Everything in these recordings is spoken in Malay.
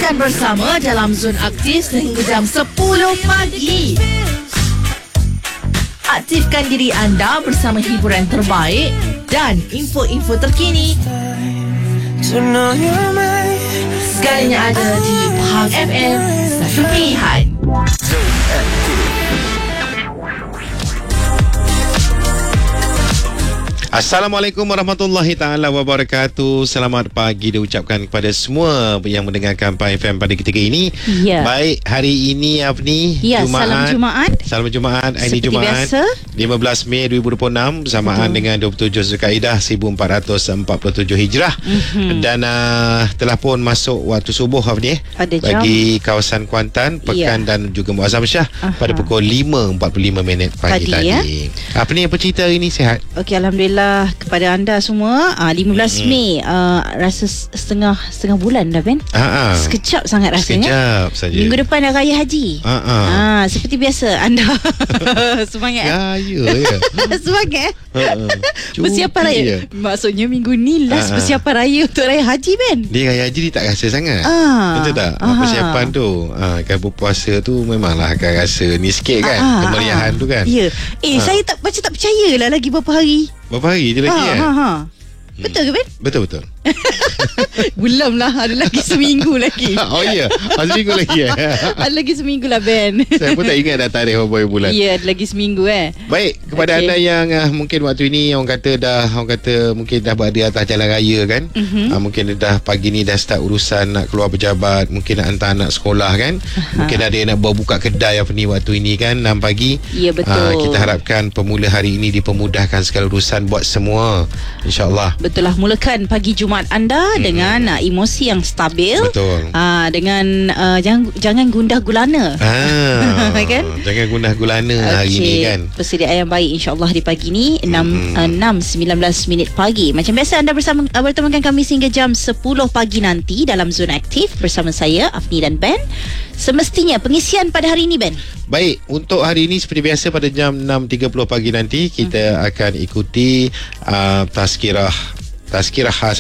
dan bersama dalam Zon Aktif sehingga jam 10 pagi. Aktifkan diri anda bersama hiburan terbaik dan info-info terkini. Segalanya ada di Pahang FM, satu pilihan. Assalamualaikum warahmatullahi taala wabarakatuh. Selamat pagi diucapkan kepada semua yang mendengarkan Pahang FM pada ketika ini. Ya. Baik, hari ini Afni, ya, Jumaat. Salam Jumaat. Hari Seperti Jumaat biasa. 15 Mei 2026 bersamaan dengan 27 Zulkaidah 1447 Hijrah. Dan telah pun masuk waktu subuh Afni Pada jam bagi kawasan Kuantan, Pekan dan juga Muazzam Shah pada pukul 5.45 pagi tadi. Ya. Apa ni, apa cerita hari ni, sihat? Okey, alhamdulillah kepada anda semua. 15 Mei rasa setengah bulan dah, Ben. Sekejap sangat rasanya. Sekejap saja. Minggu depan dah raya haji. Seperti biasa anda semangat. Ya. Semangat. Persiapan Cuti raya. je. Maksudnya minggu ni last persiapan raya untuk raya haji, Ben. Dia raya haji dia tak rasa sangat. Betul tak? Persiapan tu kan, berpuasa tu memanglah akan rasa ni sikit kan, kemeriahan tu kan. Ya. Saya tak percayalah lagi berapa hari. Berapa hari dia lagi Betul ke, Ben? Betul. Belum lah, ada lagi seminggu lagi. Oh ya, seminggu lagi Ada lagi seminggu lah, Ben. Saya pun tak ingat dah tarikh berapa bulan. Ya, ada lagi seminggu Baik, kepada anda yang mungkin waktu ini orang kata mungkin dah berada atas jalan raya kan. Mungkin dah pagi ni dah start urusan nak keluar pejabat, mungkin nak hantar anak sekolah kan. Mungkin ada yang nak buka kedai apa ni waktu ini kan, 6 pagi. Ya, betul. Kita harapkan pemula hari ini dipermudahkan segala urusan buat semua, InsyaAllah. Betul lah, mulakan pagi Jumaat anda dengan emosi yang stabil. Betul. Dengan jangan gundah gulana. Kan? Jangan gundah gulana hari ni kan. Persediaan yang baik insya-Allah di pagi ni 6:19 minit pagi. Macam biasa anda bertemakan kami sehingga jam 10 pagi nanti dalam Zona Aktif bersama saya Afni dan Ben. Semestinya pengisian pada hari ini, Ben. Baik, untuk hari ini seperti biasa pada jam 6.30 pagi nanti kita akan ikuti tazkirah khas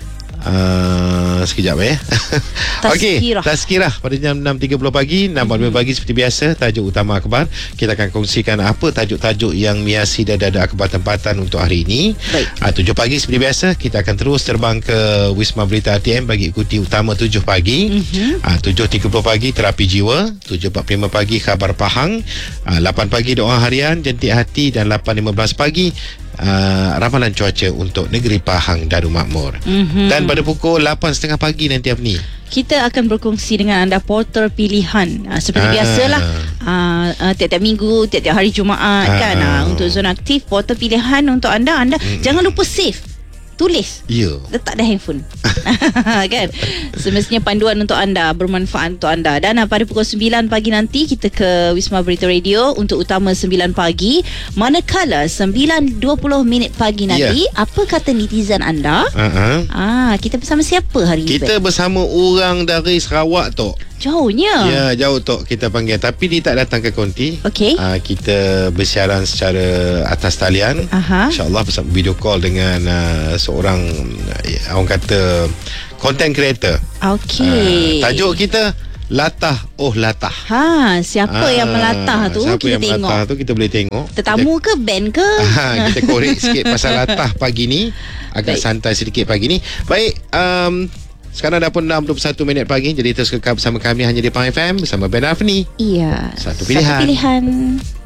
sekejap Okey, tazkirah pada jam 6.30 pagi, 6.45 pagi seperti biasa. Tajuk utama akhbar, kita akan kongsikan apa tajuk-tajuk yang miasi dada akhbar tempatan untuk hari ini. 7 pagi seperti biasa kita akan terus terbang ke Wisma Berita RTM bagi ikuti utama 7 pagi. 7.30 pagi terapi jiwa, 7.45 pagi khabar Pahang, 8 pagi doa harian jentik hati, dan 8.15 pagi ramalan cuaca untuk negeri Pahang Darul Makmur. Dan pada pukul 8.30 pagi nanti Afni, kita akan berkongsi dengan anda portal pilihan. Seperti biasalah, tiap-tiap minggu, tiap-tiap hari Jumaat kan, untuk Zona Aktif, portal pilihan untuk anda. Jangan lupa save, tulis, letak dah handphone. Kan, semestinya panduan untuk anda, bermanfaat untuk anda. Dan pada pukul 9 pagi nanti kita ke Wisma Berita Radio untuk utama 9 pagi. Manakala 9.20 minit pagi nanti, apa kata netizen anda? Kita bersama siapa hari ini? Kita bersama orang dari Sarawak tu. Jauhnya. Ya, jauh tok kita panggil, tapi dia tak datang ke konti. Okey. Kita bersiaran secara atas talian. InsyaAllah bersama video call dengan seorang orang kata content creator. Okey. Tajuk kita Latah Latah. Siapa yang melatah tu? Siapa kita yang tengok. melatah tu kita boleh tengok. Tetamu ke, band ke? Kita korek sikit pasal latah pagi ni. Agak santai sedikit pagi ni. Baik, sekarang dah pun 6.21 minit pagi. Jadi terus kekal bersama kami hanya di Pahang FM bersama Ben Afni. Iya. Satu pilihan.